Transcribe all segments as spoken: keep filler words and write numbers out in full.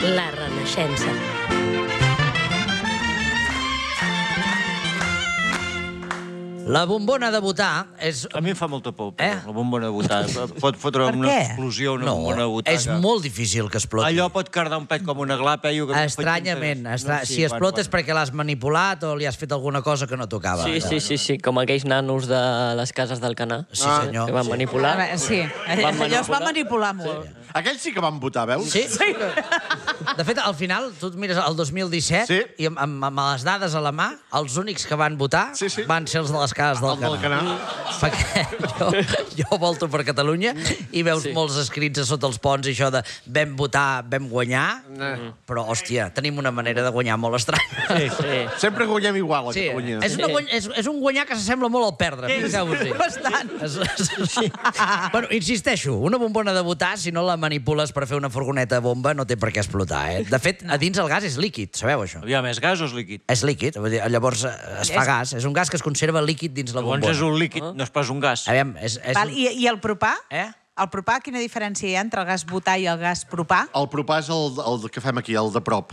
La Renaixença. La bombona de votar és... A mi em fa molta por, Eh? la bombona de votar. Pot fotre Per una què? explosió, una No, bombona de votar. és que- molt difícil que exploti. Allò pot cardar un pet com una glapa. Eh? Estranyament. Estra... Si explota és perquè l'has manipulat o li has fet alguna cosa que no tocava. Sí, sí, sí, sí, com aquells nanos de les cases del Canà. Sí, senyor. Que van manipular. A veure, sí, allò es va manipular molt. Aquells sí que van votar, veus? Sí? De fet, al final, tu et mires el dos mil disset Sí. i amb, amb, amb les dades a la mà, els únics que van votar Sí, sí. van ser els de les cases del El del Canà. Canà. Perquè jo, jo volto per Catalunya i veus Sí. molts escrits a sota els ponts i això de vam votar, vam guanyar, però, hòstia, tenim una manera de guanyar molt estranya. Sí, Sí. Sempre guanyem igual, a Sí, Catalunya. és, una guany... és, és un guanyar que s'assembla molt al perdre, fixeu-vos-hi. Bastant. És, és... Bueno, insisteixo, una bombona de votar, si no la manipules per fer una furgoneta bomba, no té per què explotar, eh? De fet, a dins el gas és líquid, sabeu això? Aviam, és gas o és líquid? És líquid, vull dir, llavors eh, es fa gas. És un gas que es conserva líquid dins la Llavors bombona. és un líquid, no és pas un gas. Aviam, és... és Val, un... i, I el propà? Eh? El propà, quina diferència hi ha entre el gas butà i el gas propà? El propà és el, el que fem aquí, el de prop.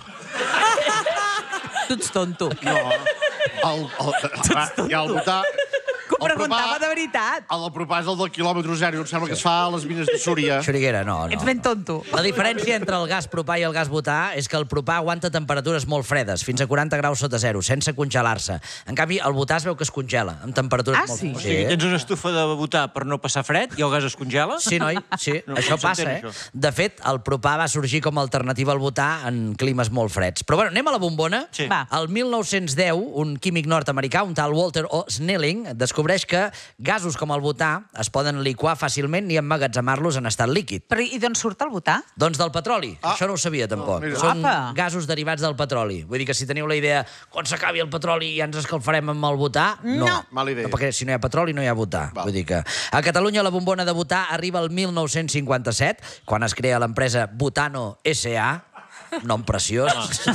Tu ets tonto. No. El, el, I el votar... Que ho preguntava de veritat. El del propà és el del quilòmetre zero, em sembla que es fa a les mines de Súria. Xuriguera, no, no. Ets ben tonto. La diferència entre el gas propà i el gas butà és que el propà aguanta temperatures molt fredes, fins a quaranta graus sota zero, sense congelar-se. En canvi, el butà es veu que es congela, amb temperatures Ah, molt sí? O sigui, tens una estufa de votar per no passar fred i el gas es congela? Sí, noi, sí, No, això com passa, s'entén, eh? això? De fet, el propà va sorgir com a alternativa al butà en climes molt freds. Però bueno, anem a la bombona. Sí. Va. El mil nou-cents deu, un químic nord-americà, un tal Walter O. Snelling, descobreix que gasos com el butà es poden liquar fàcilment i emmagatzemar-los en estat líquid. Però i d'on surt el butà? Doncs del petroli. Ah. Això no ho sabia, tampoc. mira. Són Apa. gasos derivats del petroli. Vull dir que si teniu la idea, quan s'acabi el petroli ja ens escalfarem amb el butà, no. No. Mala idea. No, perquè si no hi ha petroli no hi ha butà. Val. Vull dir que a Catalunya la bombona de butà arriba al mil nou-cents cinquanta-set, quan es crea l'empresa Butano S A, nom preciós,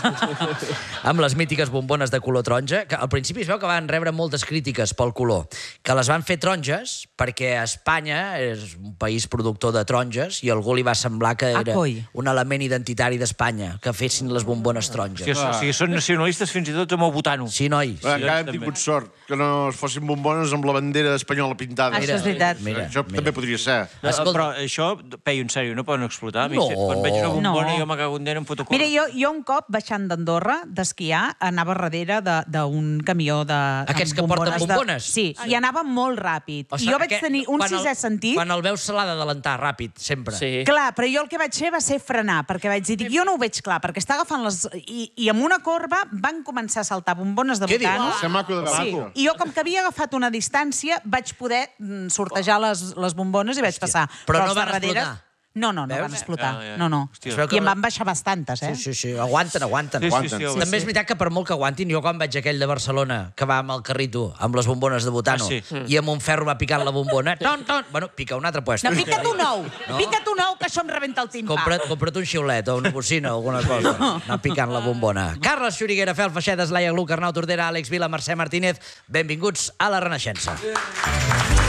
amb les mítiques bombones de color taronja, que al principi es veu que van rebre moltes crítiques pel color, que les van fer taronges perquè Espanya és un país productor de taronges i a algú li va semblar que Ah, era coi. un element identitari d'Espanya, que fessin les bombones O taronges. sigui, o sigui, són nacionalistes fins i tot amb el votano. Sí, noi. Bé, encara hem també. tingut sort que no es fossin bombones amb la bandera espanyola pintada. Això és veritat. Mira, Això mira. també podria ser. No, Escolta- Però això, peio, en sèrio, no poden explotar? A mi, No. Quan veig una bombona, No. jo me cago en dent, em foto cor. Mira, jo, jo un cop, baixant d'Andorra, d'esquiar, anava darrere de- d'un camió de... Aquests amb que porten de- bombones? Sí, i anava molt ràpid. O I sigui, jo vaig aquest- tenir un quan el- sisè sentit. Quan el veus se l'ha d'adelantar ràpid, sempre. Sí. Clar, però jo el que vaig fer va ser frenar, perquè vaig dir, dic, jo no ho veig clar, perquè està agafant les... I, i amb una corba van començar a saltar bombones de Què dius? butano. Ser maco de veure. Sí, i jo, com que havia agafat una distància, vaig poder mm, sortejar les, les bombones i vaig passar. Però no els van darreres- explotar? No, no, no Veus? van explotar. Ja, ja. No, no. Hòstia. Es veu que- I em van baixar bastantes, eh? Sí, sí, sí. Aguanten, aguanten. Sí, sí, Aguanten. sí, sí, També és veritat que per molt que aguantin, jo quan vaig aquell de Barcelona, que va amb el carrito, amb les bombones de butano, Ah, sí. i amb un ferro va picant la bombona, ton, ton, bueno, pica un altre puesto. No, pica't un ou! Pica't un ou, que això em rebenta el timpà. Compra't, compra't un xiulet o una bocina o alguna cosa. Anar picant la bombona. Carles Xuriguera, Fel Feixedes, Laia Gluc, Arnau Tordera, Àlex Vila, Mercè Martínez, benvinguts a la Renaixença.